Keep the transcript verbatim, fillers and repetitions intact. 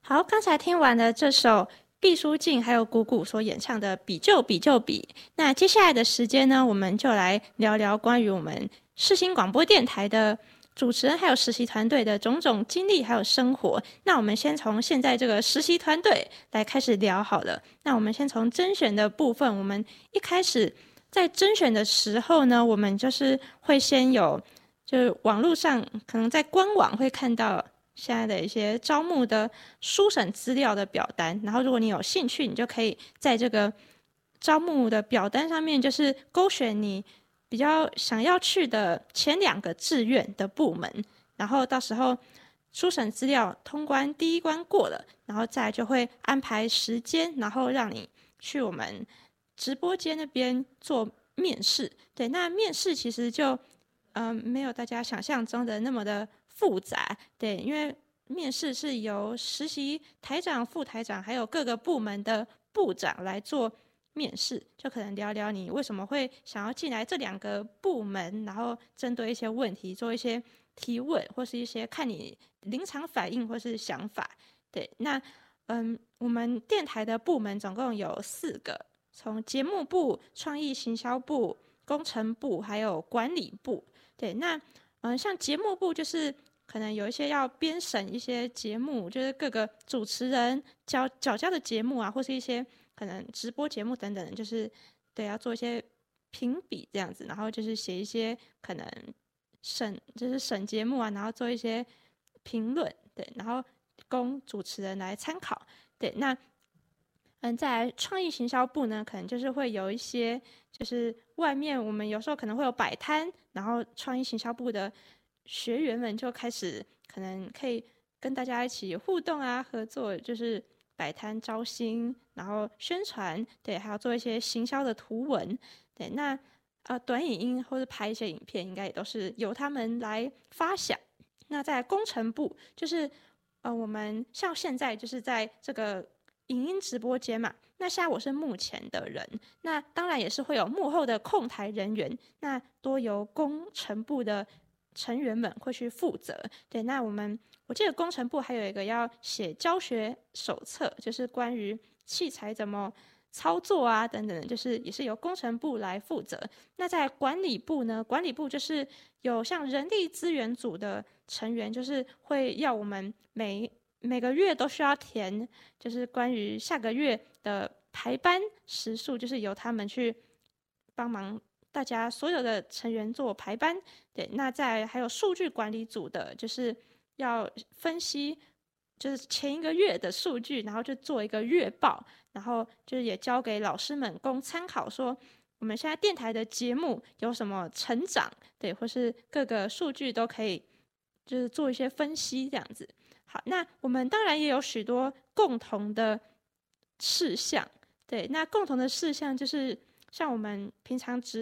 好，刚才听完了这首毕书尽还有谷谷所演唱的《比就比就比》，那接下来的时间呢，我们就来聊聊关于我们世新广播电台的主持人还有实习团队的种种经历还有生活。那我们先从现在这个实习团队来开始聊好了。那我们先从甄选的部分，我们一开始在甄选的时候呢，我们就是会先有，就是网络上可能在官网会看到现在的一些招募的书审资料的表单，然后如果你有兴趣，你就可以在这个招募的表单上面，就是勾选你比较想要去的前两个志愿的部门，然后到时候书审资料通关第一关过了，然后再来就会安排时间，然后让你去我们直播间那边做面试。对，那面试其实就嗯、呃、没有大家想象中的那么的复杂。对，因为面试是由实习台长、副台长还有各个部门的部长来做面试，就可能聊聊你为什么会想要进来这两个部门，然后针对一些问题做一些提问，或是一些看你临场反应或是想法。对，那嗯，我们电台的部门总共有四个，从节目部、创意行销部、工程部还有管理部。对，那嗯，像节目部就是可能有一些要编审一些节目，就是各个主持人交缴交的节目啊，或是一些可能直播节目等等，就是对要做一些评比这样子，然后就是写一些可能审就是审节目啊，然后做一些评论，对，然后供主持人来参考。对，那嗯，在创意行销部呢，可能就是会有一些，就是外面我们有时候可能会有摆摊，然后创意行销部的学员们就开始可能可以跟大家一起互动啊，合作，就是摆摊招新，然后宣传，对，还要做一些行销的图文。对，那呃短影音或者拍一些影片，应该也都是由他们来发想。那在工程部，就是呃我们像现在就是在这个影音直播间嘛，那现在我是幕前的人，那当然也是会有幕后的控台人员，那多由工程部的成员们会去负责。对，那我们我记得工程部还有一个要写教学手册，就是关于器材怎么操作啊等等，就是也是由工程部来负责。那在管理部呢，管理部就是有像人力资源组的成员，就是会要我们每每个月都需要填，就是关于下个月的排班时数，就是由他们去帮忙大家所有的成员做排班。对，那在还有数据管理组的，就是要分析，就是前一个月的数据，然后就做一个月报，然后就是也交给老师们供参考，说我们现在电台的节目有什么成长，对，或是各个数据都可以，就是做一些分析这样子。好，那我们当然也有许多共同的事项，对，那共同的事项就是像我们平常职